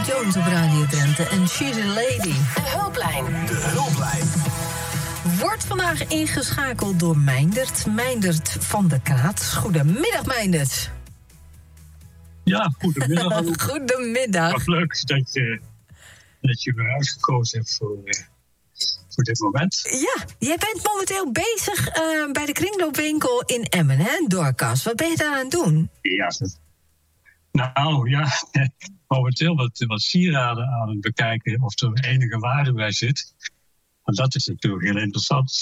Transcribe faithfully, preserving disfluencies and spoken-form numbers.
Jones op Radio Drenthe en She's a Lady. De hulplijn. De hulplijn. Wordt vandaag ingeschakeld door Meindert. Meindert van de Kaat. Goedemiddag, Meindert. Ja, goedemiddag. Goedemiddag. Wat leuk dat je, dat je me uitgekozen hebt voor, uh, voor dit moment. Ja, jij bent momenteel bezig uh, bij de kringloopwinkel in Emmen, hè, Dorcas. Wat ben je daar aan het doen? Ja, nou ja, momenteel wat, wat sieraden aan het bekijken of er enige waarde bij zit. Want dat is natuurlijk heel interessant.